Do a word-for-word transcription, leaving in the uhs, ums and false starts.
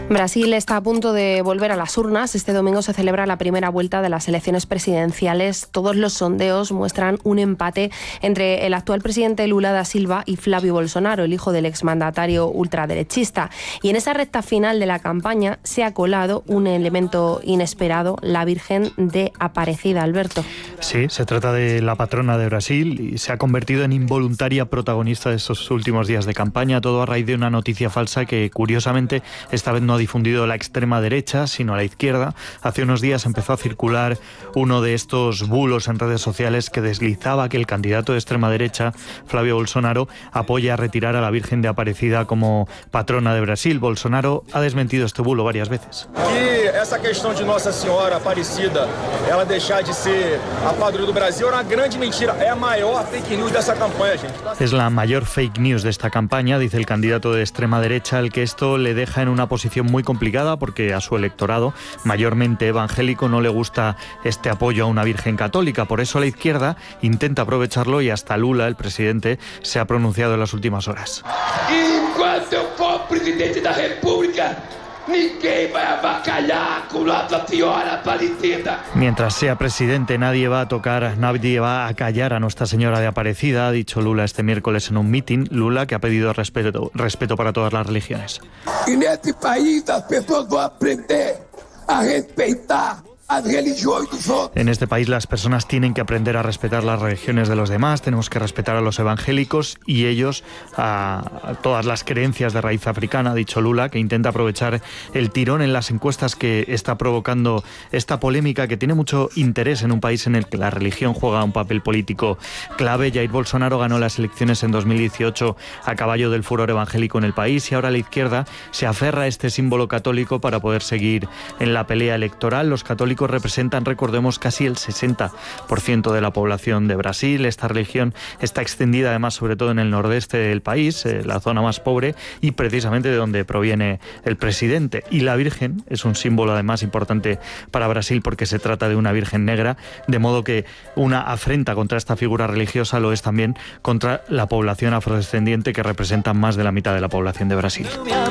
Brasil está a punto de volver a las urnas. Este domingo se celebra la primera vuelta de las elecciones presidenciales. Todos los sondeos muestran un empate entre el actual presidente Lula da Silva y Flávio Bolsonaro, el hijo del exmandatario ultraderechista. Y en esa recta final de la campaña se ha colado un elemento inesperado, la Virgen de Aparecida. Alberto. Sí, se trata de la patrona de Brasil y se ha convertido en involuntaria protagonista de estos últimos días de campaña, todo a raíz de una noticia falsa que, curiosamente, esta vez no ha difundido la extrema derecha, sino la izquierda. Hace unos días empezó a circular uno de estos bulos en redes sociales que deslizaba que el candidato de extrema derecha, Flávio Bolsonaro, apoya a retirar a la Virgen de Aparecida como patrona de Brasil. Bolsonaro ha desmentido este bulo varias veces. Que essa questão de Nossa Senhora Aparecida, ela deixar de ser a padrona do Brasil, era uma grande mentira. É a maior fake news dessa campaña, gente. Es la mayor fake news de esta campaña, dice el candidato de extrema derecha, al que esto le deja en una posición muy complicada porque a su electorado, mayormente evangélico, no le gusta este apoyo a una virgen católica. Por eso la izquierda intenta aprovecharlo y hasta Lula, el presidente, se ha pronunciado en las últimas horas. Enquanto eu for presidente da República, ninguém vai avacalhar com Nossa Senhora Aparecida. Mientras sea presidente, nadie va a tocar, nadie va a callar a Nuestra Señora de Aparecida, ha dicho Lula este miércoles en un mitin. Lula, que ha pedido respeto, respeto para todas las religiones. E nesse país as pessoas vão aprender a respeitar as religiões dos outros. En este país las personas tienen que aprender a respetar las religiones de los demás, tenemos que respetar a los evangélicos y ellos a, a todas las creencias de raíz africana, ha dicho Lula, que intenta aprovechar el tirón en las encuestas que está provocando esta polémica que tiene mucho interés en un país en el que la religión juega un papel político clave. Jair Bolsonaro ganó las elecciones en dos mil dieciocho a caballo del furor evangélico en el país y ahora la izquierda se aferra a este símbolo católico para poder seguir en la pelea electoral. Los católicos representan, recordemos, casi el sesenta por ciento de la población de Brasil. Esta religión está extendida además sobre todo en el nordeste del país, eh, la zona más pobre y precisamente de donde proviene el presidente. Y la Virgen es un símbolo además importante para Brasil porque se trata de una Virgen negra, de modo que una afrenta contra esta figura religiosa lo es también contra la población afrodescendiente, que representa más de la mitad de la población de Brasil.